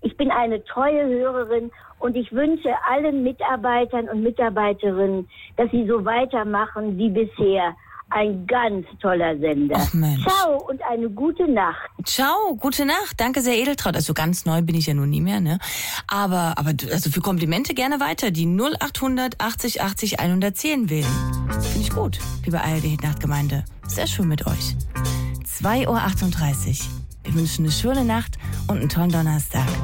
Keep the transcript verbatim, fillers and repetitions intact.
Ich bin eine treue Hörerin und ich wünsche allen Mitarbeitern und Mitarbeiterinnen, dass sie so weitermachen wie bisher. Ein ganz toller Sender. Ach Mensch. Ciao und eine gute Nacht. Ciao, gute Nacht. Danke sehr, Edeltraut. Also ganz neu bin ich ja nun nie mehr, ne? Aber, aber also für Komplimente gerne weiter. Die null achthundert achtzig achtzig hundertzehn wählen. Finde ich gut, liebe A R D Nachtgemeinde. Sehr schön mit euch. zwei Uhr achtunddreißig. Wir wünschen eine schöne Nacht und einen tollen Donnerstag.